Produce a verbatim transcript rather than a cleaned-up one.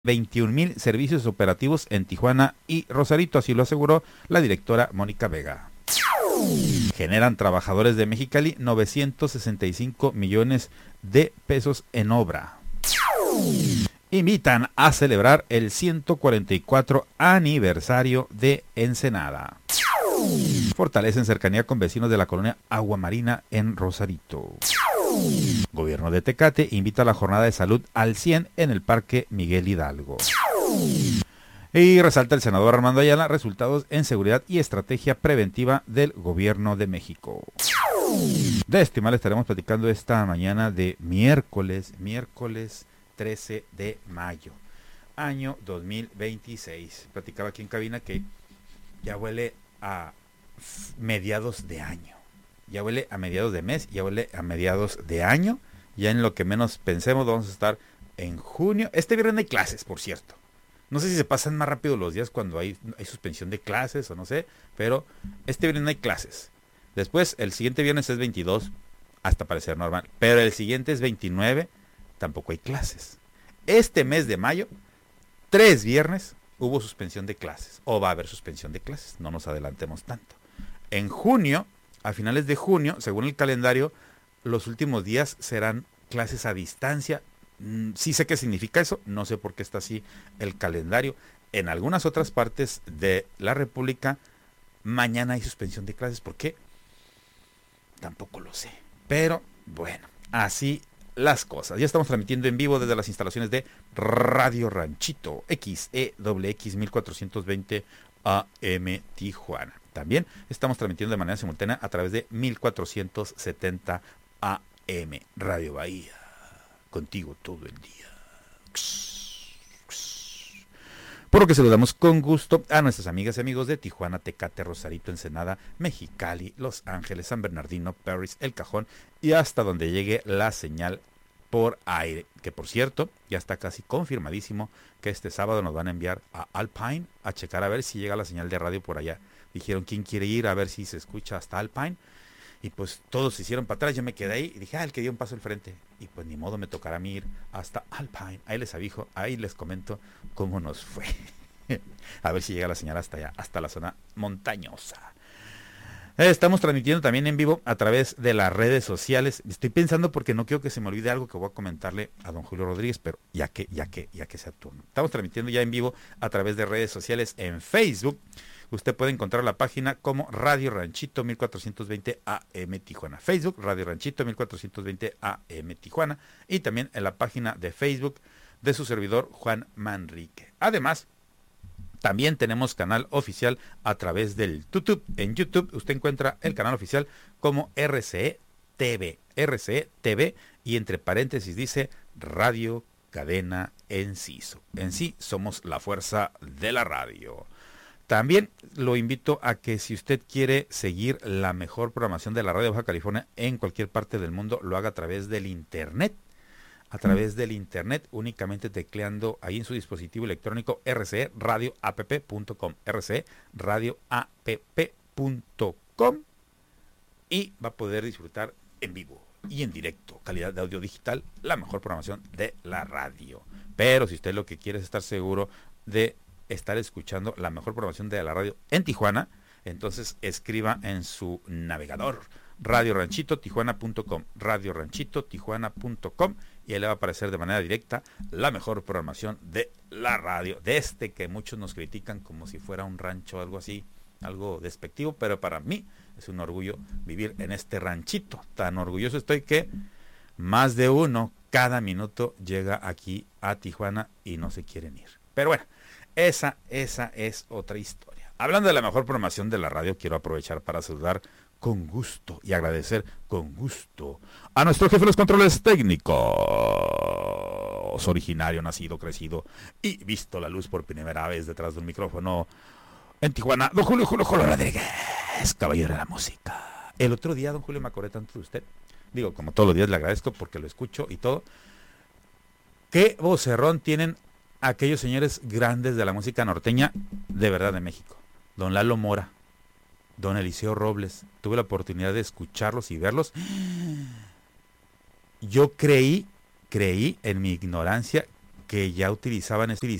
veintiún mil servicios operativos en Tijuana y Rosarito, así lo aseguró la directora Mónica Vega. Generan trabajadores de Mexicali novecientos sesenta y cinco millones de pesos en obra. Invitan a celebrar el ciento cuarenta y cuatro aniversario de Ensenada. Fortalecen cercanía con vecinos de la colonia Agua Marina en Rosarito. Gobierno de Tecate invita a la jornada de salud al cien en el Parque Miguel Hidalgo. Y resalta el senador Armando Ayala resultados en seguridad y estrategia preventiva del gobierno de México. De este tema le estaremos platicando esta mañana de miércoles, miércoles trece de mayo, año dos mil veintiséis. Platicaba aquí en cabina que ya huele a mediados de año. Ya huele a mediados de mes, ya huele a mediados de año. Ya en lo que menos pensemos vamos a estar en junio. Este viernes no hay clases, por cierto. No sé si se pasan más rápido los días cuando hay, hay suspensión de clases o no sé, pero este viernes no hay clases. Después, el siguiente viernes es veintidós, hasta parecer normal. Pero el siguiente es veintinueve, tampoco hay clases. Este mes de mayo, tres viernes, hubo suspensión de clases. O va a haber suspensión de clases, no nos adelantemos tanto. En junio, a finales de junio, según el calendario, los últimos días serán clases a distancia. Sí sé qué significa eso, no sé por qué está así el calendario. En algunas otras partes de la República, mañana hay suspensión de clases. ¿Por qué? Tampoco lo sé. Pero bueno, así las cosas. Ya estamos transmitiendo en vivo desde las instalaciones de Radio Ranchito, X E X X mil cuatrocientos veinte A M Tijuana. También estamos transmitiendo de manera simultánea a través de mil cuatrocientos setenta A M Radio Bahía. Contigo todo el día. Por lo que saludamos con gusto a nuestras amigas y amigos de Tijuana, Tecate, Rosarito, Ensenada, Mexicali, Los Ángeles, San Bernardino, Perris, El Cajón y hasta donde llegue la señal por aire. Que por cierto, ya está casi confirmadísimo que este sábado nos van a enviar a Alpine a checar a ver si llega la señal de radio por allá. Dijeron, ¿quién quiere ir a ver si se escucha hasta Alpine? Y pues todos se hicieron para atrás, yo me quedé ahí y dije, ah, el que dio un paso al frente. Y pues ni modo, me tocará a mí ir hasta Alpine. Ahí les aviso, ahí les comento cómo nos fue. A ver si llega la señal hasta allá, hasta la zona montañosa. Estamos transmitiendo también en vivo a través de las redes sociales. Estoy pensando porque no quiero que se me olvide algo que voy a comentarle a don Julio Rodríguez, pero ya que, ya que, ya que sea turno. Estamos transmitiendo ya en vivo a través de redes sociales en Facebook. Usted puede encontrar la página como Radio Ranchito mil cuatrocientos veinte A M Tijuana. Facebook, Radio Ranchito mil cuatrocientos veinte A M Tijuana. Y también en la página de Facebook de su servidor Juan Manrique. Además, también tenemos canal oficial a través del YouTube. En YouTube usted encuentra el canal oficial como R C E T V. R C E T V y entre paréntesis dice Radio Cadena Enciso. En sí somos la fuerza de la radio. También lo invito a que si usted quiere seguir la mejor programación de la radio de Baja California en cualquier parte del mundo, lo haga a través del internet. A través del internet, únicamente tecleando ahí en su dispositivo electrónico r c e radio app punto com. r c e radio app punto com y va a poder disfrutar en vivo y en directo, calidad de audio digital, la mejor programación de la radio. Pero si usted lo que quiere es estar seguro de estar escuchando la mejor programación de la radio en Tijuana, entonces escriba en su navegador radio ranchito tijuana punto com, radio ranchito tijuana punto com y ahí le va a aparecer de manera directa la mejor programación de la radio, de este que muchos nos critican como si fuera un rancho o algo así, algo despectivo, pero para mí es un orgullo vivir en este ranchito. Tan orgulloso estoy que más de uno cada minuto llega aquí a Tijuana y no se quieren ir. Pero bueno, esa, esa es otra historia. Hablando de la mejor programación de la radio, quiero aprovechar para saludar con gusto y agradecer con gusto a nuestro jefe de los controles técnicos, originario, nacido, crecido y visto la luz por primera vez detrás de un micrófono en Tijuana, don Julio Julio Julio Rodríguez, caballero de la música. El otro día, don Julio, me acordé tanto de usted. Digo, como todos los días le agradezco porque lo escucho y todo. ¿Qué vocerrón tienen aquellos señores grandes de la música norteña de verdad de México? Don Lalo Mora, don Eliseo Robles, tuve la oportunidad de escucharlos y verlos. Yo creí, creí en mi ignorancia que ya utilizaban,